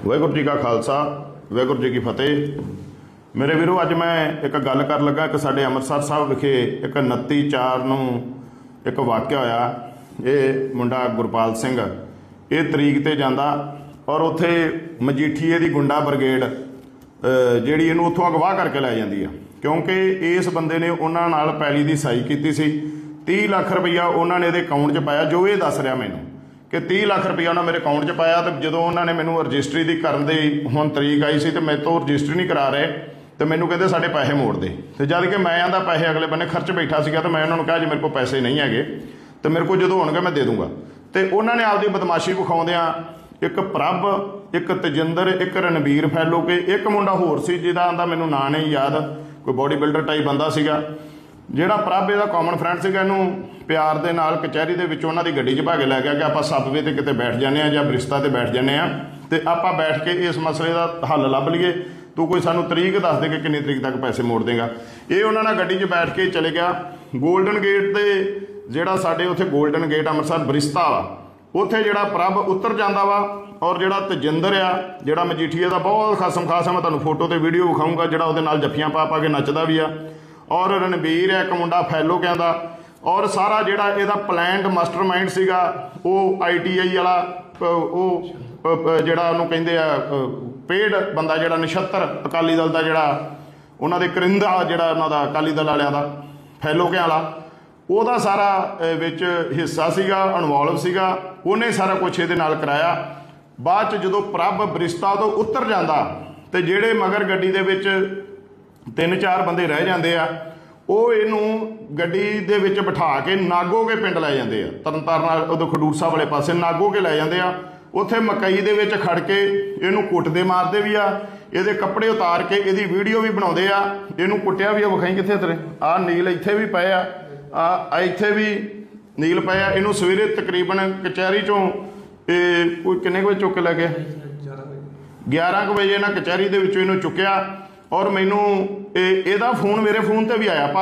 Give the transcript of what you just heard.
वाहिगुरू जी का खालसा वाहिगुरू जी की फतेह। मेरे वीरो अज मैं एक गल कर लगा कि साडे अमृतसर साहब विखे एक 29/4 नूं एक वाक़या होया। ये मुंडा गुरपाल सिंह ये तरीक ते जांदा और उत्थे मजीठीए दी गुंडा ब्रिगेड जिहड़ी इहनूं उत्थों अगवाह करके लै जांदी आ, क्योंकि इस बंदे ने उन्हां नाल पैली दी साई कीती सी। 30 लाख रुपया उन्होंने इहदे अकाउंट 'च पाया, जो ये दस रहा मैनूं कि 30 लाख रुपया उन्होंने मेरे अकाउंट 'च पाया। तो जो उन्होंने मैनूं रजिस्ट्री दी करन दी हुण तरीक आई सी तो मेरे तो रजिस्ट्री नहीं करा रहे, तो मैनूं कहंदे साडे पैसे मोड़ दे। तो जद कि मैं आंदा पैसे अगले बन्ने खर्च बैठा सीगा, तो मैं उन्होंने कहा जी मेरे को पैसे नहीं हैगे, तो मेरे को जो होणगे मैं दे दूँगा। तो उन्होंने आपकी बदमाशी विखाउंदिआं एक प्रभ, एक तजिंदर, एक रणबीर फैलो के एक मुंडा होर सी जिहदा आंदा मैनूं नां नहीं याद, कोई बॉडी बिल्डर टाइप बंदा सीगा। ਜਿਹੜਾ ਪ੍ਰਭ ਇਹਦਾ ਕਾਮਨ ਫਰੈਂਡ ਸੀਗਾ, ਇਹਨੂੰ ਪਿਆਰ ਦੇ ਨਾਲ ਕਚਹਿਰੀ ਦੇ ਵਿੱਚ ਉਹਨਾਂ ਦੀ ਗੱਡੀ 'ਚ ਭਾ ਕੇ ਲੈ ਗਿਆ ਕਿ ਆਪਾਂ ਸਬਵੇ 'ਤੇ ਕਿਤੇ ਬੈਠ ਜਾਂਦੇ ਹਾਂ ਜਾਂ ਬਰਿਸ਼ਤਾ 'ਤੇ ਬੈਠ ਜਾਂਦੇ ਹਾਂ ਅਤੇ ਆਪਾਂ ਬੈਠ ਕੇ ਇਸ ਮਸਲੇ ਦਾ ਹੱਲ ਲੱਭ ਲਈਏ। ਤੂੰ ਕੋਈ ਸਾਨੂੰ ਤਰੀਕ ਦੱਸ ਦੇ ਕਿ ਕਿੰਨੀ ਤਰੀਕ ਤੱਕ ਪੈਸੇ ਮੋੜ ਦੇਗਾ। ਇਹ ਉਹਨਾਂ ਨਾਲ ਗੱਡੀ 'ਚ ਬੈਠ ਕੇ ਚਲੇ ਗਿਆ। ਗੋਲਡਨ ਗੇਟ 'ਤੇ ਜਿਹੜਾ ਸਾਡੇ ਉੱਥੇ ਗੋਲਡਨ ਗੇਟ ਅੰਮ੍ਰਿਤਸਰ ਬਰਿਸ਼ਤਾ ਵਾ, ਉੱਥੇ ਜਿਹੜਾ ਪ੍ਰਭ ਉਤਰ ਜਾਂਦਾ ਵਾ ਔਰ ਜਿਹੜਾ ਤਜਿੰਦਰ ਆ, ਜਿਹੜਾ ਮਜੀਠੀਏ ਦਾ ਬਹੁਤ ਖਸਮ ਖਾਸ ਆ, ਮੈਂ ਤੁਹਾਨੂੰ ਫੋਟੋ ਤੇ ਵੀਡੀਓ ਵਿਖਾਊਂਗਾ, ਜਿਹੜਾ ਉਹਦੇ ਨਾਲ ਜੱਫੀਆਂ ਪਾ ਪਾ ਕੇ ਨੱਚਦਾ ਵੀ ਆ। और रणबीर है एक मुंडा फैलो कहता, और सारा जिहड़ा इहदा प्लैंड मास्टरमाइंड सीगा वो ITI वाला जिहड़ा उहनूं कहिंदे आ पेड बंदा, जिहड़ा नछत्तर अकाली दल दा जिहड़ा उन्हां दे करिंदा जिहड़ा उन्हां दा अकाली दल वालियां दा फैलो के वाला, ਉਹਦਾ ਸਾਰਾ ਵਿੱਚ ਹਿੱਸਾ ਸੀਗਾ, ਇਨਵੋਲਵ ਸੀਗਾ। ਉਹਨੇ ਸਾਰਾ ਕੁਛ ਇਹਦੇ ਨਾਲ ਕਰਾਇਆ। ਬਾਅਦ 'ਚ ਜਦੋਂ ਪ੍ਰਭ ਬਰਿਸ਼ਤਾ ਤੋਂ ਉਤਰ ਜਾਂਦਾ ਤੇ ਜਿਹੜੇ ਮਗਰ ਗੱਡੀ ਦੇ ਵਿੱਚ 3-4 ਬੰਦੇ ਰਹਿ ਜਾਂਦੇ ਆ, ਉਹ ਇਹਨੂੰ ਗੱਡੀ ਦੇ ਵਿੱਚ ਬਿਠਾ ਕੇ ਨਾਗੋਕੇ ਪਿੰਡ ਲੈ ਜਾਂਦੇ ਆ, ਤਰਨਤਾਰਨ ਨਾਲ ਉਦੋਂ ਖਡੂਰ ਸਾਹਿਬ ਵਾਲੇ ਪਾਸੇ ਨਾਗੋਕੇ ਲੈ ਜਾਂਦੇ ਆ। ਉੱਥੇ ਮਕਈ ਦੇ ਵਿੱਚ ਖੜ ਕੇ ਇਹਨੂੰ ਕੁੱਟਦੇ ਮਾਰਦੇ ਵੀ ਆ, ਇਹਦੇ ਕੱਪੜੇ ਉਤਾਰ ਕੇ ਇਹਦੀ ਵੀਡੀਓ ਵੀ ਬਣਾਉਂਦੇ ਆ। ਇਹਨੂੰ ਕੁੱਟਿਆ ਵੀ ਆ, ਵਿਖਾਈ ਕਿੱਥੇ ਤੇਰੇ ਆਹ ਨੀਲ ਇੱਥੇ ਵੀ ਪਏ ਆ, ਆ ਇੱਥੇ ਵੀ ਨੀਲ ਪਏ ਆ। ਇਹਨੂੰ ਸਵੇਰੇ ਤਕਰੀਬਨ ਕਚਹਿਰੀ 'ਚੋਂ ਇਹ ਕੋਈ ਕਿੰਨੇ ਕੁ ਵਜੇ ਚੁੱਕ ਕੇ ਲੈ ਗਿਆ, 11 ਕੁ ਵਜੇ ਇਹਨਾਂ ਕਚਹਿਰੀ ਦੇ ਵਿੱਚੋਂ ਇਹਨੂੰ ਚੁੱਕਿਆ। और मैनू ਇਹਦਾ ਫੋਨ मेरे फोन पर भी आया।